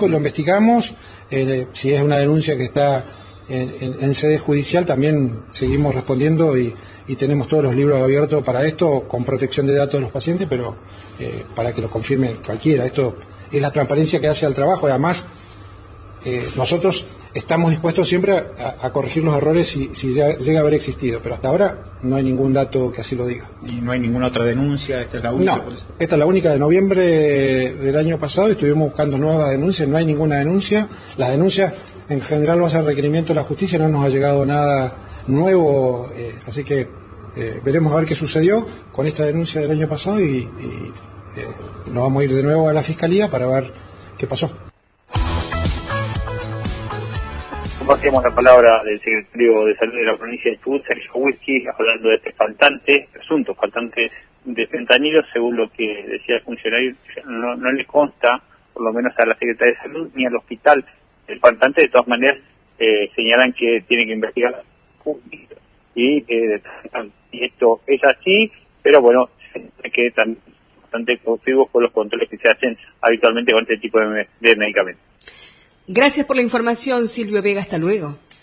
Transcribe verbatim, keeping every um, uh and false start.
médico, lo investigamos. Eh, si es una denuncia que está en, en, en sede judicial, también seguimos respondiendo y, y tenemos todos los libros abiertos para esto, con protección de datos de los pacientes, pero eh, para que lo confirme cualquiera. Esto es la transparencia que hace al trabajo. Además, eh, nosotros estamos dispuestos siempre a, a corregir los errores si, si llega, llega a haber existido, pero hasta ahora no hay ningún dato que así lo diga. ¿Y no hay ninguna otra denuncia? ¿Esta es la única? No, esta es la única de noviembre del año pasado. Estuvimos buscando nuevas denuncias, no hay ninguna denuncia. Las denuncias en general lo hacen requerimiento de la justicia, no nos ha llegado nada nuevo, eh, así que eh, veremos a ver qué sucedió con esta denuncia del año pasado y, y eh, nos vamos a ir de nuevo a la Fiscalía para ver qué pasó. Compartimos la palabra del secretario de Salud de la provincia de Chubut, Sergio Whisky, hablando de este faltante, presunto faltante de fentanilo. Según lo que decía el funcionario, no, no le consta, por lo menos a la Secretaría de Salud ni al hospital, el faltante. De todas maneras, eh, señalan que tienen que investigar y eh, y esto es así, pero bueno, que también bastante confusivos con los controles que se hacen habitualmente con este tipo de, de medicamentos. Gracias por la información, Silvio Vega. Hasta luego.